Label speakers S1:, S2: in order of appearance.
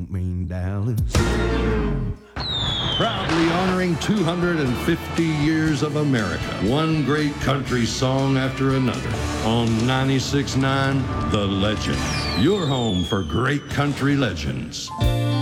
S1: Mean Dallas. Proudly honoring 250 years of America. One great country song after another. On 96.9, The Legend. Your home for great country legends.